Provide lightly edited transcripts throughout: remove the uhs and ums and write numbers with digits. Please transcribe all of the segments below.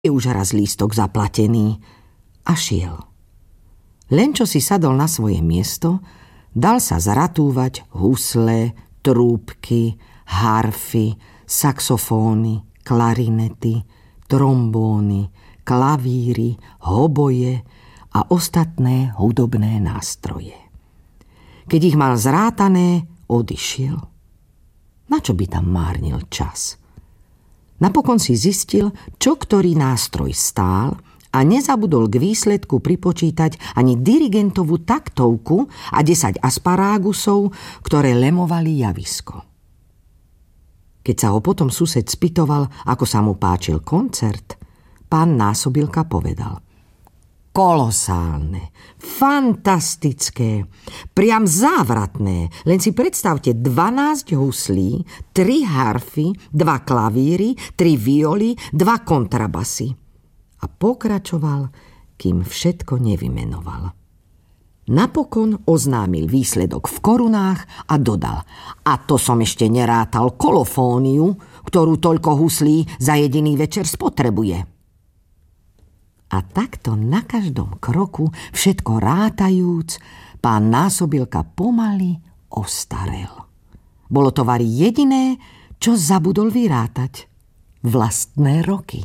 je už raz lístok zaplatený. A šiel. Len čo si sadol na svoje miesto, dal sa zaratúvať husle, trúbky, harfy, saxofóny, klarinety, trombóny, klavíry, hoboje a ostatné hudobné nástroje. Keď ich mal zrátané, odišiel. Na čo by tam márnil čas? Napokon si zistil, čo ktorý nástroj stál a nezabudol k výsledku pripočítať ani dirigentovú taktovku a 10 asparágusov, ktoré lemovali javisko. Keď sa ho potom sused spytoval, ako sa mu páčil koncert, pán Násobilka povedal: kolosálne, fantastické, priam závratné. Len si predstavte 12 huslí, 3 harfy, 2 klavíry, 3 violy, 2 kontrabasy. A pokračoval, kým všetko nevymenoval. Napokon oznámil výsledok v korunách a dodal: a to som ešte nerátal kolofóniu, ktorú toľko huslí za jediný večer spotrebuje. A takto na každom kroku, všetko rátajúc, pán Násobilka pomaly ostarel. Bolo to vari jediné, čo zabudol vyrátať: vlastné roky.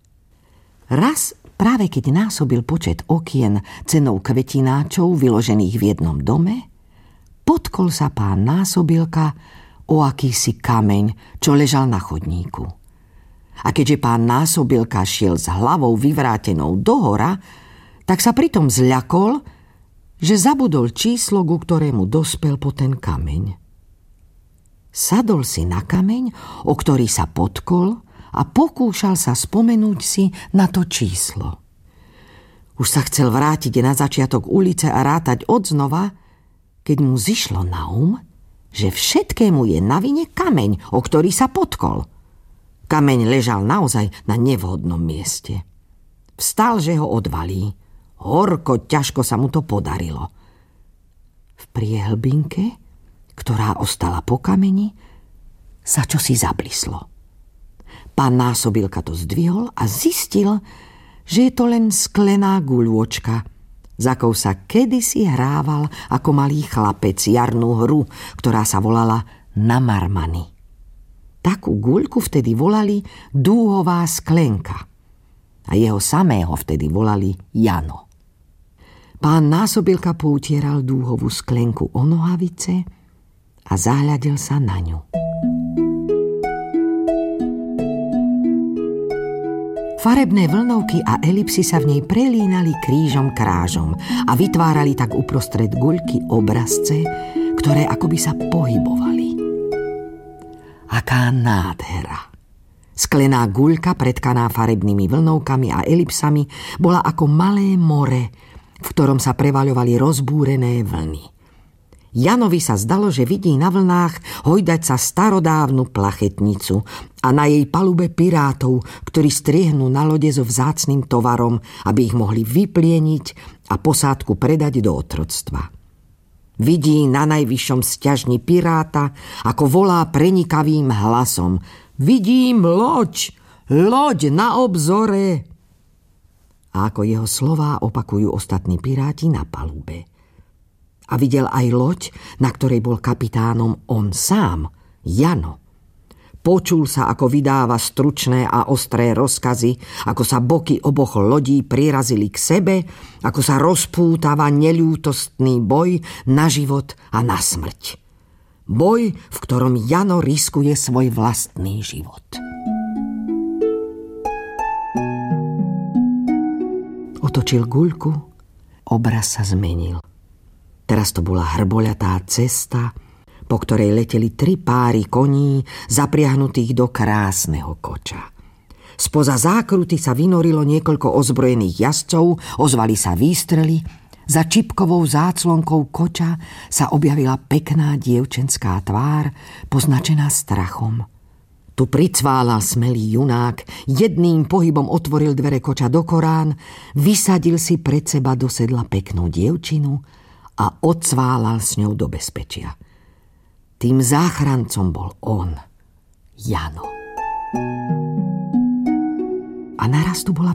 Raz, práve keď násobil počet okien cenou kvetináčov vyložených v jednom dome, potkol sa pán Násobilka o akýsi kameň, čo ležal na chodníku. A keďže pán Násobilka šiel s hlavou vyvrátenou dohora, tak sa pritom zľakol, že zabudol číslo, ku ktorému dospel po ten kameň. Sadol si na kameň, o ktorý sa potkol, a pokúšal sa spomenúť si na to číslo. Už sa chcel vrátiť na začiatok ulice a rátať odznova, keď mu zišlo na že všetkému je na vine kameň, o ktorý sa potkol. Kameň ležal naozaj na nevhodnom mieste. Vstal, že ho odvalí. Horko ťažko sa mu to podarilo. V priehlbinke, ktorá ostala po kameni, sa čosi zablislo. Pán Násobilka to zdvihol a zistil, že je to len sklená guľôčka, za akou sa kedysi hrával ako malý chlapec jarnú hru, ktorá sa volala na marmany. Takú guľku vtedy volali dúhová sklenka a jeho samého vtedy volali Jano. Pán Násobilka poutieral dúhovú sklenku o nohavice a zahľadil sa na ňu. Farebné vlnovky a elipsy sa v nej prelínali krížom krážom a vytvárali tak uprostred guľky obrazce, ktoré akoby sa pohybovali. Aká nádhera! Sklená guľka, pretkaná farebnými vlnovkami a elipsami, bola ako malé more, v ktorom sa prevaľovali rozbúrené vlny. Janovi sa zdalo, že vidí na vlnách hojdať sa starodávnu plachetnicu a na jej palube pirátov, ktorí striehnú na lode so vzácnym tovarom, aby ich mohli vyplieniť a posádku predať do otroctva. Vidí na najvyššom sťažni piráta, ako volá prenikavým hlasom: vidím loď, loď na obzore! A ako jeho slová opakujú ostatní piráti na palube. A videl aj loď, na ktorej bol kapitánom on sám, Jano. Počul sa, ako vydáva stručné a ostré rozkazy, ako sa boky oboch lodí prirazili k sebe, ako sa rozpútava neľútostný boj na život a na smrť. Boj, v ktorom Jano riskuje svoj vlastný život. Otočil guľku, obraz sa zmenil. Teraz to bola hrboľatá cesta, po ktorej leteli 3 páry koní zapriahnutých do krásneho koča. Spoza zákruty sa vynorilo niekoľko ozbrojených jazdcov, ozvali sa výstrely, za čipkovou záclonkou koča sa objavila pekná dievčenská tvár, poznačená strachom. Tu pricválal smelý junák, jedným pohybom otvoril dvere koča do korán, vysadil si pred seba do sedla peknú dievčinu a odsválal s ňou do bezpečia. Tým záchrancom bol on, Jano. A naraz tu bola